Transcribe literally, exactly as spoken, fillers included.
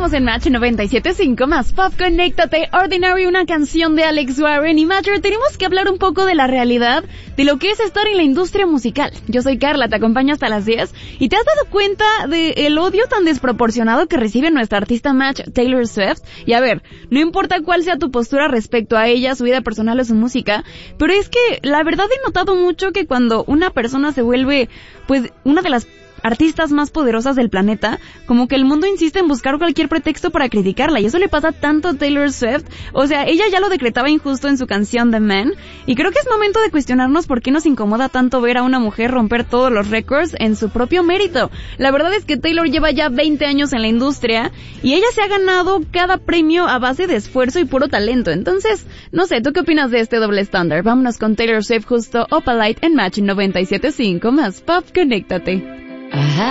Estamos en Match noventa y siete punto cinco, más pop, conéctate. Ordinary, una canción de Alex Warren. Y Matcher, tenemos que hablar un poco de la realidad de lo que es estar en la industria musical. Yo soy Carla, te acompaño hasta las diez. ¿Y te has dado cuenta del odio tan desproporcionado que recibe nuestra artista Match, Taylor Swift? Y a ver, no importa cuál sea tu postura respecto a ella, su vida personal o su música, pero es que la verdad he notado mucho que cuando una persona se vuelve, pues, una de las artistas más poderosas del planeta, como que el mundo insiste en buscar cualquier pretexto para criticarla, y eso le pasa tanto a Taylor Swift. O sea, ella ya lo decretaba injusto en su canción The Man, y creo que es momento de cuestionarnos por qué nos incomoda tanto ver a una mujer romper todos los récords en su propio mérito. La verdad es que Taylor lleva ya veinte años en la industria, y ella se ha ganado cada premio a base de esfuerzo y puro talento. Entonces, no sé, ¿tú qué opinas de este doble estándar? Vámonos con Taylor Swift, justo Opalite en Match noventa y siete punto cinco, más pop, conéctate. I